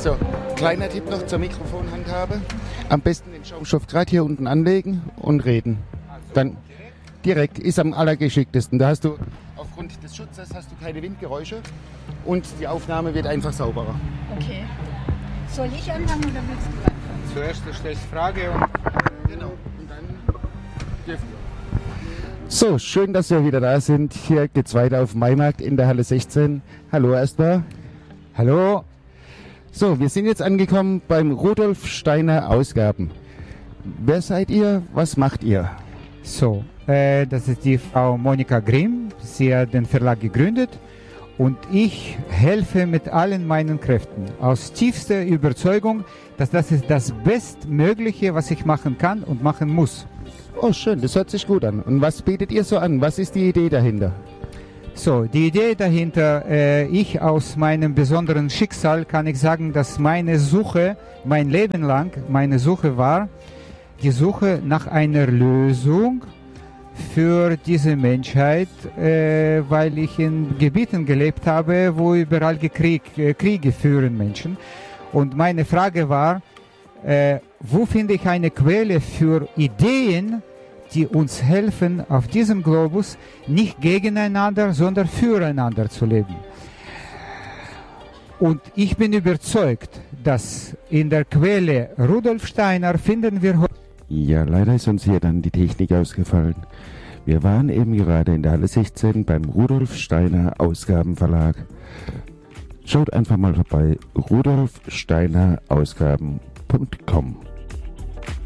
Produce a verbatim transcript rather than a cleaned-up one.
So, kleiner Tipp noch zur Mikrofonhandhabe. Am besten den Schaumstoff gerade hier unten anlegen und reden. Dann direkt, ist am allergeschicktesten. Da hast du, aufgrund des Schutzes hast du keine Windgeräusche und die Aufnahme wird einfach sauberer. Okay. Soll ich anfangen oder willst du anfangen? Zuerst du stellst Frage und... Genau, und dann dürft ihr. So, schön, dass wir wieder da sind. Hier geht's weiter auf Maimarkt in der Halle sechzehn. Hallo erstmal. Hallo. So, wir sind jetzt angekommen beim Rudolf Steiner Ausgaben. Wer seid ihr? Was macht ihr? So, äh, das ist die Frau Monika Grimm. Sie hat den Verlag gegründet und ich helfe mit allen meinen Kräften. Aus tiefster Überzeugung, dass das ist das Bestmögliche, was ich machen kann und machen muss. Oh, schön, das hört sich gut an. Und was bietet ihr so an? Was ist die Idee dahinter? So, die Idee dahinter, äh, ich aus meinem besonderen Schicksal kann ich sagen, dass meine Suche, mein Leben lang, meine Suche war, die Suche nach einer Lösung für diese Menschheit, äh, weil ich in Gebieten gelebt habe, wo überall Krieg, äh, Kriege führen Menschen. Und meine Frage war, äh, wo finde ich eine Quelle für Ideen, die uns helfen, auf diesem Globus nicht gegeneinander, sondern füreinander zu leben. Und ich bin überzeugt, dass in der Quelle Rudolf Steiner finden wir heute... Ja, leider ist uns hier dann die Technik ausgefallen. Wir waren eben gerade in der Halle sechzehn beim Rudolf Steiner Ausgabenverlag. Schaut einfach mal vorbei, rudolf steiner ausgaben punkt com.